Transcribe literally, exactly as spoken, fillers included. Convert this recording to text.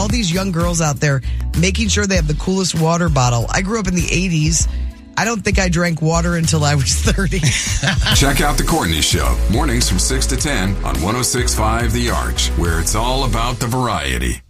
all these young girls out there making sure they have the coolest water bottle. I grew up in the eighties. I don't think I drank water until I was thirty. Check out The Courtney Show, mornings from six to ten on one oh six point five The Arch, where it's all about the variety.